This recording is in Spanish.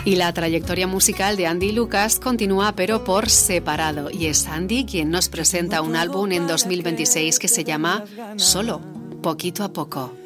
Y la trayectoria musical de Andy Lucas continúa, pero por separado. Y es Andy quien nos presenta un álbum en 2026 que se llama Solo, poquito a poco.